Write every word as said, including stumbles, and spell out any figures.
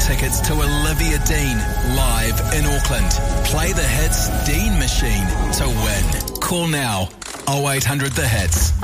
tickets to Olivia Dean live in Auckland. Play the Hits Dean Machine to win. Call now oh eight hundred the hits.